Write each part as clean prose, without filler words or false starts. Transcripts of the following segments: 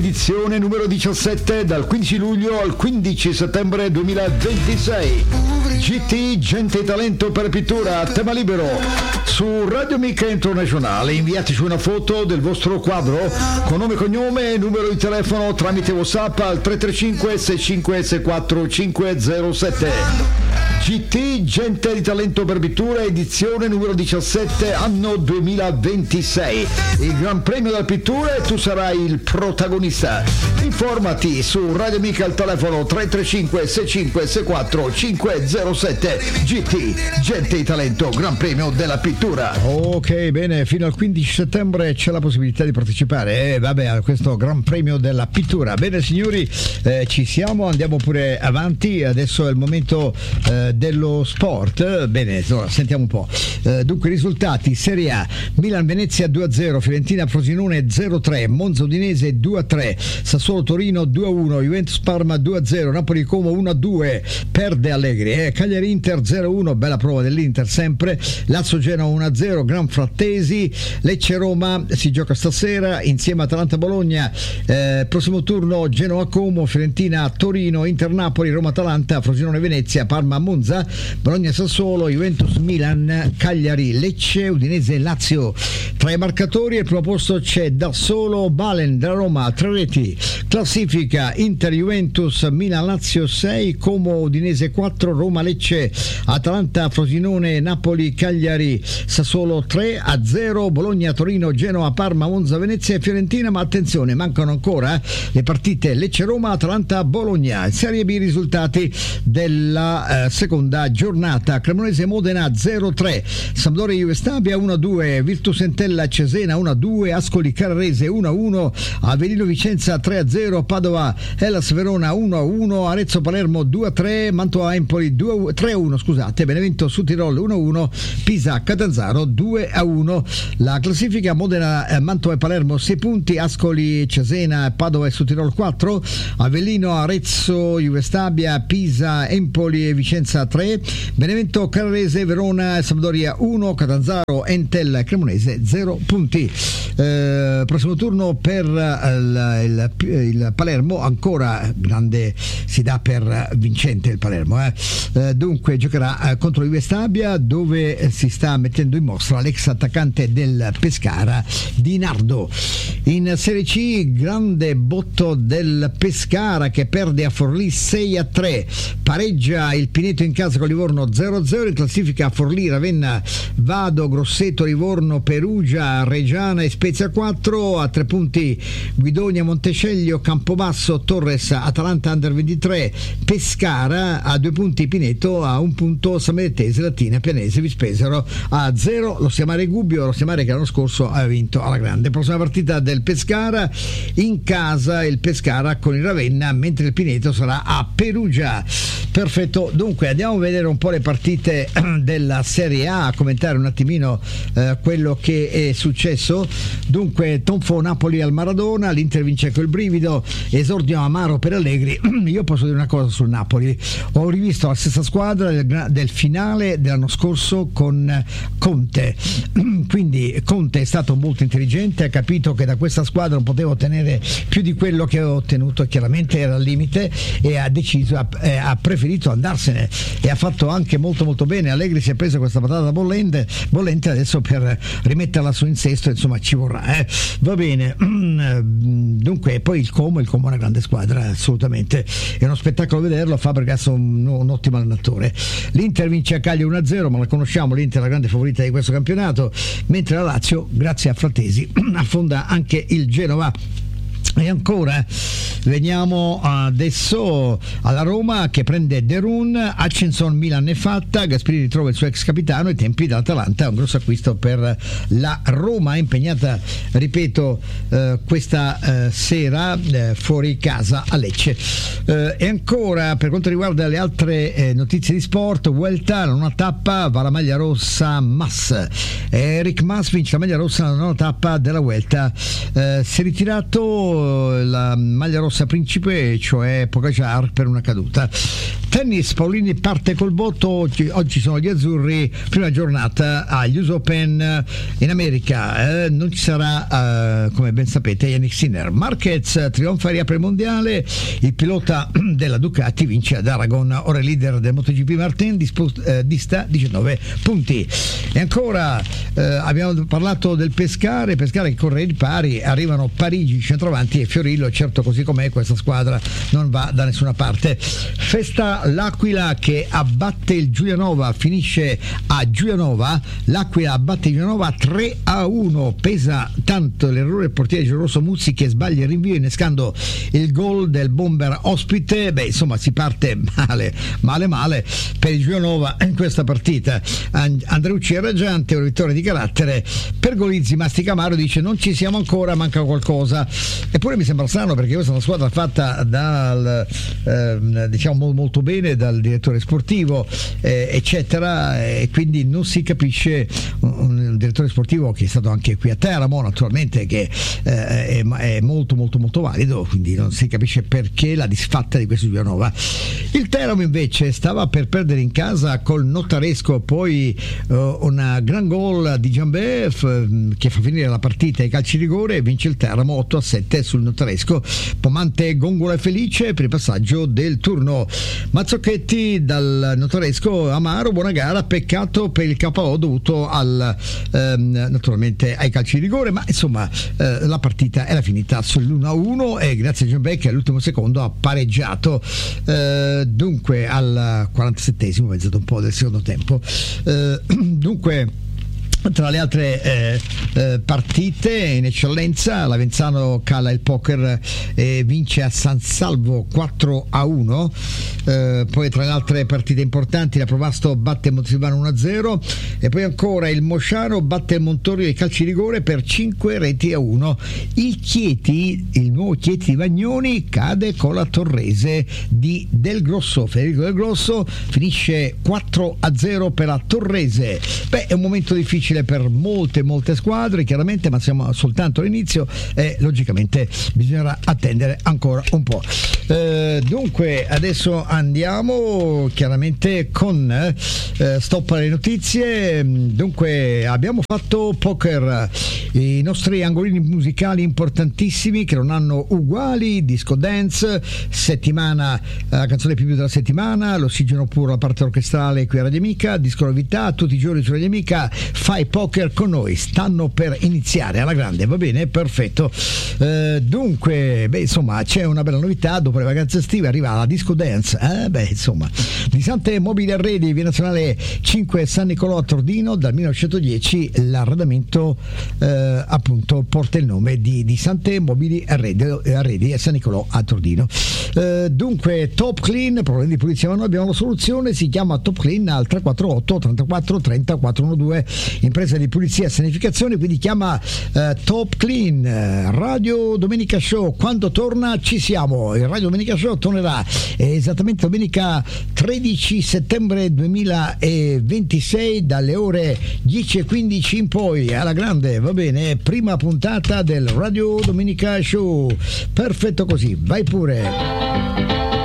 Edizione numero 17 dal 15 luglio al 15 settembre 2026. GT Gente e Talento per Pittura, tema libero su Radio Mica Internazionale. Inviateci una foto del vostro quadro con nome, cognome e numero di telefono tramite WhatsApp al 335 6564 507. GT Gente di Talento per Pittura, edizione numero 17, anno 2026. Il Gran Premio della Pittura e tu sarai il protagonista. Informati su Radio Mica al telefono 335 6564 507. GT Gente di Talento, Gran Premio della Pittura. Ok, bene, fino al 15 settembre c'è la possibilità di partecipare a questo Gran Premio della Pittura. Bene signori, ci siamo, andiamo pure avanti. Adesso è il momento dello sport. Bene, sentiamo un po'. Dunque, risultati: Serie A, Milan-Venezia 2-0, Fiorentina-Frosinone 0-3, Monza-Udinese 2-3, Sassuolo-Torino 2-1, Juventus-Parma 2-0, Napoli-Como 1-2, perde Allegri, Cagliari-Inter 0-1, bella prova dell'Inter sempre, Lazio-Genoa 1-0, Gran Frattesi, Lecce-Roma si gioca stasera insieme a Atalanta-Bologna, prossimo turno Genoa-Como, Fiorentina-Torino, Inter-Napoli, Roma-Atalanta, Frosinone-Venezia, Parma-Monza, Bologna-Sassuolo, Juventus-Milan, Cagliari-Lecce, Udinese-Lazio. Tra i marcatori al primo posto c'è da solo Balen della Roma, 3 reti. Classifica: Inter-Juventus, Milan-Lazio 6, Como-Udinese 4, Roma-Lecce, Atalanta-Frosinone, Napoli-Cagliari, Sassuolo 3-0, Bologna-Torino, Genoa, Parma, Monza, Venezia e Fiorentina. Ma attenzione, mancano ancora le partite Lecce-Roma, Atalanta-Bologna. In Serie B i risultati della seconda giornata: Cremonese-Modena 0-3, Sampdoria-Juve Stabia 1-2, Virtus Entella-Cesena 1-2, Ascoli-Carrarese 1-1, Avellino-Vicenza 3-0, Padova-Hellas Verona 1-1, Arezzo-Palermo 2-3, Mantova-Empoli 3-1, Benevento-Sudtirol 1-1, Pisa-Catanzaro 2-1. La classifica: Modena, Mantova e Palermo 6 punti, Ascoli, Cesena, Padova e Sudtirol 4, Avellino, Arezzo, Juve Stabia, Pisa, Empoli e Vicenza 3, Benevento, Carrarese, Verona e Sampdoria 1, Catanzaro, Entella e Cremonese 0 punti. Prossimo turno per il Palermo, ancora grande, si dà per vincente il Palermo, dunque giocherà contro Juve Stabia, dove si sta mettendo in mostra l'ex attaccante del Pescara Di Nardo. In Serie C, grande botto del Pescara che perde a Forlì 6-3, pareggia il Pineto in casa con Livorno 0-0. In classifica: Forlì, Ravenna, Vado, Grosseto, Livorno, Perugia, Reggiana e Spezia 4, a 3 punti Guidonia, Montesceglio, Campobasso, Torres, Atalanta Under 23, Pescara, a 2 punti Pineto, a 1 punto Samettese, Latina, Pianese, Vispesaro a 0, lo Siamare Gubbio, lo Siamare che l'anno scorso aveva vinto alla grande. Prossima partita del Pescara, in casa il Pescara con il Ravenna, mentre il Pineto sarà a Perugia. Perfetto, dunque andiamo a vedere un po' le partite della Serie A, a commentare un attimino quello che è successo. Dunque, tonfo Napoli al Maradona, l'Inter vince col brivido, esordio amaro per Allegri. Io posso dire una cosa sul Napoli: ho rivisto la stessa squadra del finale dell'anno scorso con Conte, quindi Conte è stato molto intelligente, ha capito che da questa squadra non poteva ottenere più di quello che aveva ottenuto, chiaramente era al limite, e ha deciso, ha preferito andarsene, e ha fatto anche molto molto bene. Allegri si è preso questa patata bollente, adesso per rimetterla su in sesto insomma ci vorrà, va bene. Dunque, poi il Como è una grande squadra, assolutamente, è uno spettacolo vederlo. Fabregas è un ottimo allenatore. L'Inter vince a Cagliari 1-0, ma la conosciamo, l'Inter è la grande favorita di questo campionato, mentre la Lazio, grazie a Frattesi, affonda anche il Genova. E ancora veniamo adesso alla Roma che prende Derun, Hutchinson, Milan è fatta, Gasperini ritrova il suo ex capitano, i tempi dell'Atalanta, un grosso acquisto per la Roma, impegnata, ripeto, questa sera fuori casa a Lecce. E ancora per quanto riguarda le altre notizie di sport, Vuelta, la nona tappa, va la maglia rossa Mas, Eric Mas vince la maglia rossa nella nona tappa della Vuelta, si è ritirato la maglia rossa principe, cioè Pogacar per una caduta. Tennis, Paolini parte col botto, oggi sono gli azzurri, prima giornata agli US Open in America, non ci sarà come ben sapete Yannick Sinner. Marquez trionfa e riapre il mondiale, il pilota della Ducati vince ad Aragon, ora è leader del MotoGP Martin, dista 19 punti. E ancora abbiamo parlato del Pescara che corre di pari, arrivano Parigi, centravanti, e Fiorillo. Certo, così com'è questa squadra non va da nessuna parte. Festa l'Aquila che abbatte il Giulianova, finisce a Giulianova, l'Aquila abbatte Giulianova 3-1, pesa tanto l'errore del portiere giallorosso Muzzi che sbaglia il rinvio innescando il gol del bomber ospite. Insomma si parte male per il Giulianova in questa partita. Andreucci è raggiante, una vittoria di carattere. Pergolizzi mastica amaro, dice non ci siamo ancora, manca qualcosa. Eppure mi sembra strano, perché questa è una squadra fatta dal diciamo molto bene dal direttore sportivo eccetera, e quindi non si capisce, un direttore sportivo che è stato anche qui a Teramo naturalmente, che è molto valido, quindi non si capisce perché la disfatta di questo Giulianova. Il Teramo invece stava per perdere in casa col Notaresco, poi una gran gol di Giambè che fa finire la partita ai calci di rigore e vince il Teramo 8-7 sul Notaresco. Pomante, Gongola e Felice per il passaggio del turno. Mazzocchetti dal Notaresco, amaro, buona gara, peccato per il KO dovuto naturalmente ai calci di rigore, ma insomma la partita era finita sull'1-1 e grazie a Giambè che all'ultimo secondo ha pareggiato. Dunque al 47esimo, mezzato un po' del secondo tempo. Dunque tra le altre partite in eccellenza, l'Avenzano cala il poker e vince a San Salvo 4-1. Poi tra le altre partite importanti la Provasto batte Montesilvano 1-0 e poi ancora il Mosciano batte il Montorio ai calci rigore per 5-1. Il Chieti, il nuovo Chieti di Vagnoni, cade con la Torrese di Del Grosso. Federico Del Grosso finisce 4-0 per la Torrese. È un momento difficile per molte squadre chiaramente, ma siamo soltanto all'inizio e logicamente bisognerà attendere ancora un po'. Dunque adesso andiamo chiaramente con stop alle notizie. Dunque abbiamo fatto poker, i nostri angolini musicali importantissimi che non hanno uguali, disco dance, settimana, la canzone più della settimana, l'ossigeno puro, la parte orchestrale qui a Radio Amica, disco novità tutti i giorni su Radio Amica. Fai poker con noi, stanno per iniziare alla grande, va bene? Perfetto. Dunque insomma c'è una bella novità, dopo le vacanze estive arriva la disco dance, insomma, di Sante Mobili Arredi, via nazionale 5 San Nicolò a Tordino, dal 1910 l'arredamento appunto porta il nome di Sante Mobili Arredi a San Nicolò a Tordino. Dunque Top Clean, problemi di pulizia, ma noi abbiamo la soluzione, si chiama Top Clean al 348 34 30 412, impresa di pulizia e sanificazione, quindi chiama Top Clean. Radio Domenica Show, quando torna ci siamo, il Radio Domenica Show tornerà esattamente domenica 13 settembre 2026 dalle ore 10:15 in poi, alla grande, va bene? Prima puntata del Radio Domenica Show, perfetto così, vai pure.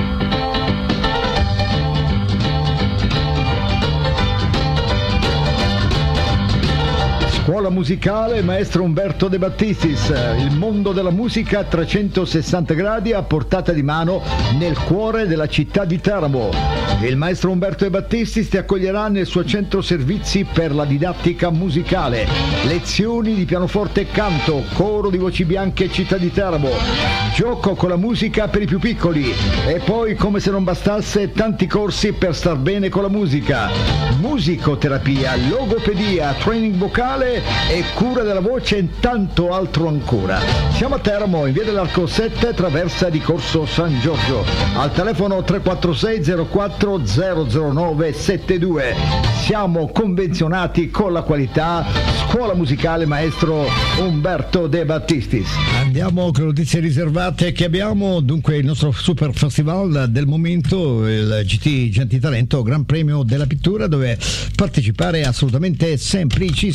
Scuola musicale Maestro Umberto De Battistis, il mondo della musica a 360 gradi a portata di mano nel cuore della città di Teramo. Il maestro Umberto De Battistis ti accoglierà nel suo centro servizi per la didattica musicale, lezioni di pianoforte e canto, coro di voci bianche città di Teramo, gioco con la musica per i più piccoli e poi, come se non bastasse, tanti corsi per star bene con la musica, musicoterapia, logopedia, training vocale e cura della voce e tanto altro ancora. Siamo a Teramo, in via dell'Arco 7, traversa di Corso San Giorgio, al telefono 346 04 009 72. Siamo convenzionati con la qualità. Scuola musicale Maestro Umberto De Battistis. Andiamo con notizie riservate che abbiamo. Dunque il nostro super festival del momento, il GT Genti Talento Gran Premio della Pittura, dove partecipare è assolutamente semplicissimo.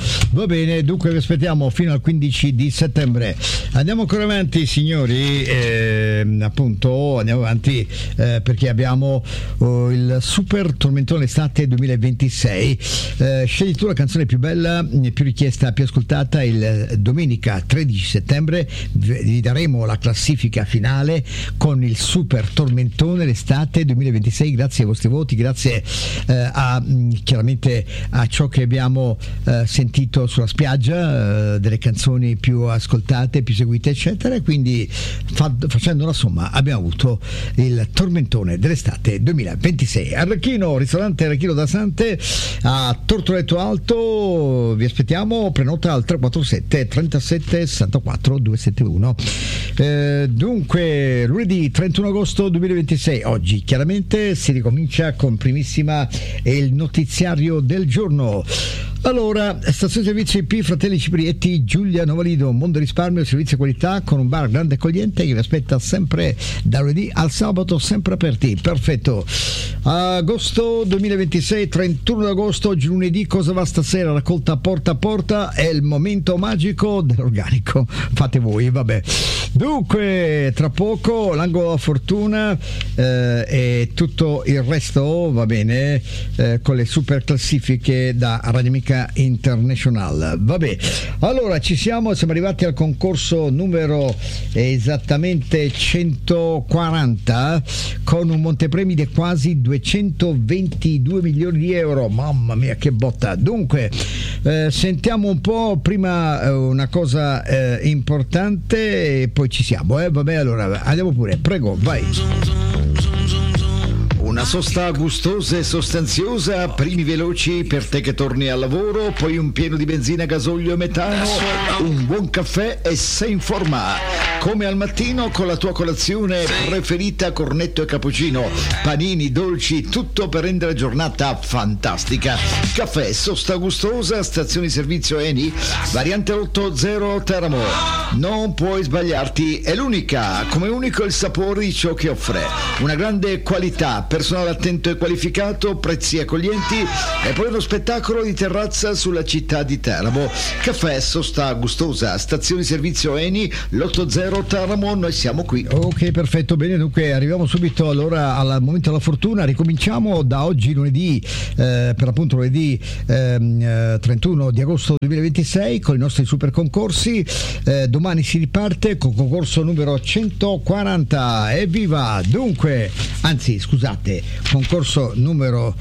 Va bene, dunque vi aspettiamo fino al 15 di settembre. Andiamo ancora avanti, signori, appunto andiamo avanti perché abbiamo il Super Tormentone Estate 2026. Scegli tu la canzone più bella, più richiesta, più ascoltata. Il domenica 13 settembre vi daremo la classifica finale con il Super Tormentone l'estate 2026. Grazie ai vostri voti, grazie chiaramente a ciò che abbiamo sentito sulla spiaggia, delle canzoni più ascoltate, più seguite, eccetera. Quindi facendo una somma abbiamo avuto il Tormentone dell'estate 2026. Arlecchino, ristorante Arlecchino da Sante a Tortoretto Alto, vi aspettiamo, prenota al 347 37 64 271. Dunque lunedì 31 agosto 2026, oggi chiaramente si ricomincia con primissima e il notiziario del giorno. Allora, stazione servizio IP Fratelli Ciprietti, Giulia Novalido, Mondo Risparmio, servizio e qualità con un bar grande e accogliente che vi aspetta sempre da lunedì al sabato, sempre aperti. Perfetto. Agosto 2026, 31 agosto, oggi lunedì, cosa va stasera? Raccolta porta a porta, è il momento magico dell'organico. Fate voi, vabbè. Dunque, tra poco l'angolo della fortuna e tutto il resto, va bene, con le super classifiche da Radio Amica International. Vabbè, allora siamo arrivati al concorso numero esattamente 140 con un montepremi di quasi 222 milioni di euro. Mamma mia, che botta. Dunque sentiamo un po' prima una cosa importante e poi ci siamo, vabbè, allora andiamo pure, prego, vai. Una sosta gustosa e sostanziosa, primi veloci per te che torni al lavoro, poi un pieno di benzina, gasolio e metano, un buon caffè e sei in forma. Come al mattino con la tua colazione preferita, cornetto e cappuccino, panini, dolci, tutto per rendere la giornata fantastica. Caffè, sosta gustosa, stazione di servizio Eni, variante 80 Teramo. Non puoi sbagliarti, è l'unica, come unico il sapore di ciò che offre. Una grande qualità, personale attento e qualificato, prezzi accoglienti e poi uno spettacolo di terrazza sulla città di Teramo. Caffè, sosta gustosa, stazione di servizio Eni, l'80 Teramo, noi siamo qui. Ok, perfetto, bene, dunque arriviamo subito allora al momento della fortuna. Ricominciamo da oggi lunedì, per appunto lunedì 31 di agosto 2026 con i nostri super concorsi. Domani si riparte con concorso numero 140, evviva! Dunque, anzi scusate, concorso numero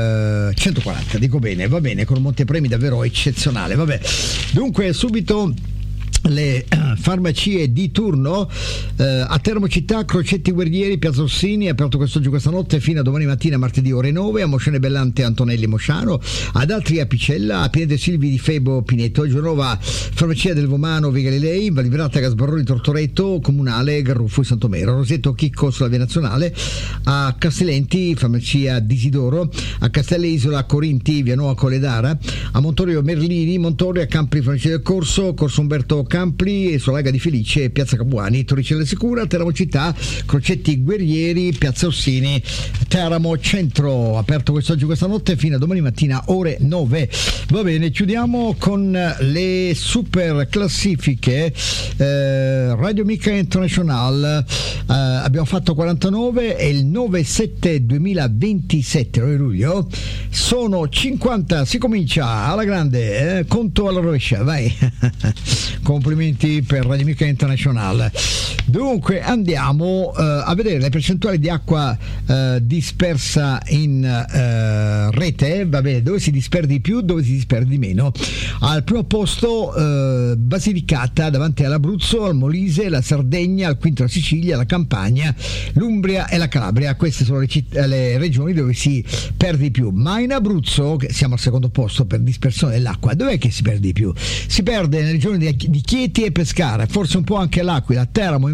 140, dico bene, va bene, con un montepremi davvero eccezionale, vabbè. Dunque subito le farmacie di turno a Teramo Città, Crocetti Guerrieri, Piazza Orsini, aperto quest'oggi, questa notte fino a domani mattina, martedì ore 9, a Moscione Bellante, Antonelli Mosciano, ad Altri Apicella, a Piede Silvi di Febo Pineto, a Genova farmacia del Vomano Via Galilei, Valibrata Gasbarroni Tortoretto, Comunale Garruffo e Santomero, Roseto Chicco sulla Via Nazionale, a Castellenti farmacia d'Isidoro, a Castelle Isola Corinti Via Nuova Coledara, a Montorio Merlini, Montorio a Campri farmacia del Corso Umberto Campli e sulla Laga di Felice, Piazza Capuani, Torricella Sicura, Teramo Città, Crocetti Guerrieri, Piazza Orsini, Teramo Centro, aperto quest'oggi, questa notte fino a domani mattina ore 9. Va bene, chiudiamo con le super classifiche Radio Amica International. Abbiamo fatto 49 e il 9/7 2027, 9 luglio, sono 50. Si comincia alla grande, conto alla rovescia, vai. Complimenti per Radio Amica International. Dunque andiamo a vedere le percentuali di acqua dispersa in rete, va bene, dove si disperde di più, dove si disperde di meno. Al primo posto Basilicata, davanti all'Abruzzo, al Molise, la Sardegna, al quinto la Sicilia, la Campania, l'Umbria e la Calabria. Queste sono le regioni dove si perde di più, ma in Abruzzo, che siamo al secondo posto per dispersione dell'acqua, dov'è che si perde di più? Si perde nelle regioni di Chieti e Pescara, forse un po' anche l'Aquila. Teramo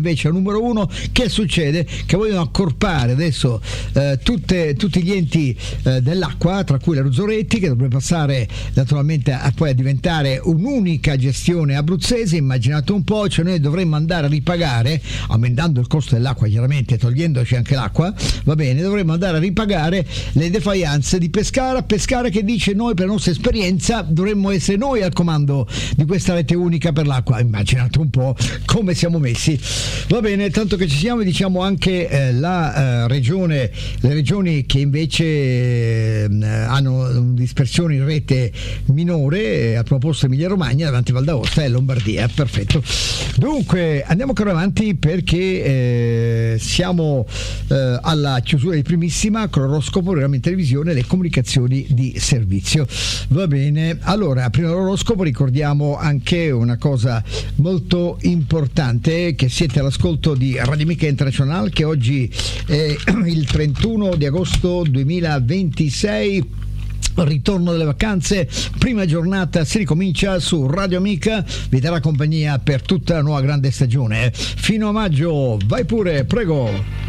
invece al numero 1. Che succede? Che vogliono accorpare adesso tutti gli enti dell'acqua, tra cui la Ruzzoretti, che dovrebbe passare naturalmente poi a diventare un'unica gestione abruzzese. Immaginate un po', cioè noi dovremmo andare a ripagare, aumentando il costo dell'acqua chiaramente, togliendoci anche l'acqua, va bene, dovremmo andare a ripagare le defaillanze di Pescara che dice: noi per la nostra esperienza dovremmo essere noi al comando di questa rete unica per l'acqua. Immaginate un po' come siamo messi. Va bene, tanto che ci siamo, diciamo anche le regioni che invece hanno dispersione in rete minore, al primo posto Emilia Romagna, davanti Val d'Aosta e Lombardia. Perfetto. Dunque andiamo ancora avanti, perché siamo alla chiusura di primissima con l'oroscopo, programma in televisione, le comunicazioni di servizio. Va bene, allora prima dell'oroscopo ricordiamo anche una cosa molto importante, che siete all'ascolto di Radio Amica International, che oggi è il 31 di agosto 2026, ritorno delle vacanze, prima giornata, si ricomincia su Radio Amica, vi darà compagnia per tutta la nuova grande stagione fino a maggio. Vai pure, prego.